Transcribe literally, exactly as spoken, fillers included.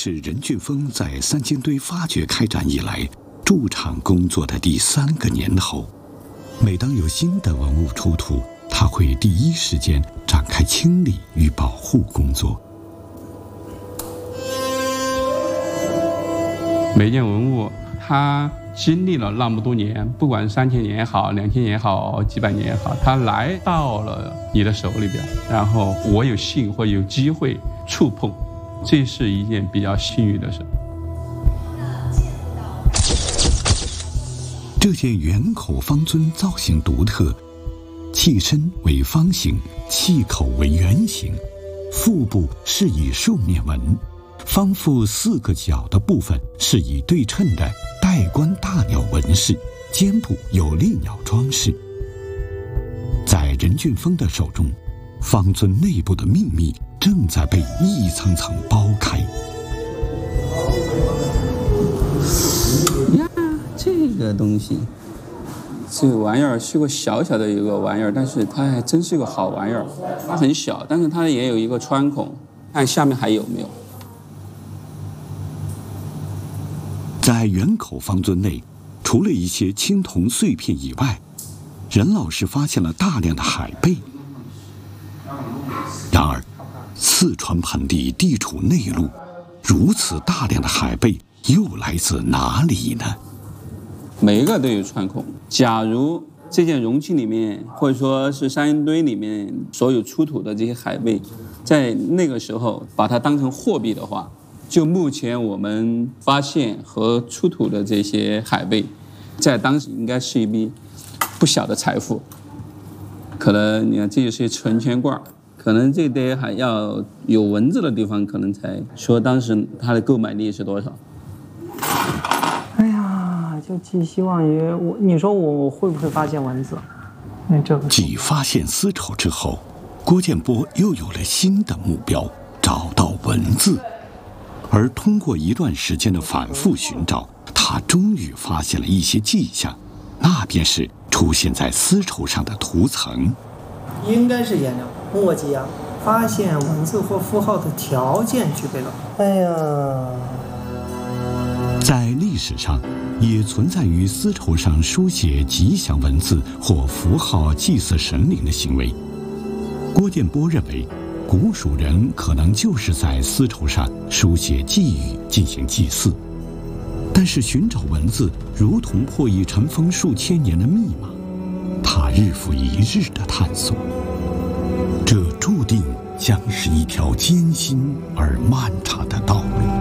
是任俊峰在三星堆发掘开展以来驻场工作的第三个年头。每当有新的文物出土，他会第一时间展开清理与保护工作。 每件文物它经历了那么多年，不管三千年也好，两千年也好，几百年也好，它来到了你的手里边，然后我有幸或有机会触碰，这是一件比较幸运的事。 这件圆口方尊造型独特，器身为方形，器口为圆形，腹部是以兽面纹，方腹四个角的部分是以对称的带冠大鸟纹饰，肩部有丽鸟装饰。在任俊峰的手中，方尊内部的秘密正在被一层层剥开。 呀，这个东西，这个玩意儿是个小小的一个玩意儿，但是它还真是个好玩意儿。它很小，但是它也有一个穿孔，看下面还有没有。 在圆口方尊内，除了一些青铜碎片以外，任老师发现了大量的海贝。然而，四川盆地地处内陆，如此大量的海贝又来自哪里呢？ 每一个都有穿孔。假如这件容器里面，或者说是三星堆里面所有出土的这些海贝，在那个时候把它当成货币的话，就目前我们发现和出土的这些海贝，在当时应该是一笔不小的财富。可能你看，这就是存钱罐，可能这得还要有文字的地方，可能才说当时它的购买力是多少。 哎呀，就寄希望于我，你说我会不会发现文字？那这个继发现丝绸之后，郭建波又有了新的目标，找到文字。而通过一段时间的反复寻找，他终于发现了一些迹象，那便是出现在丝绸上的涂层。 应该是颜料、墨迹啊，发现文字或符号的条件具备了。哎呀， 在历史上，也存在于丝绸上书写吉祥文字或符号祭祀神灵的行为。郭建波认为，古蜀人可能就是在丝绸上书写寄语进行祭祀，但是寻找文字如同破译尘封数千年的密码，他日复一日的探索，这注定将是一条艰辛而漫长的道路。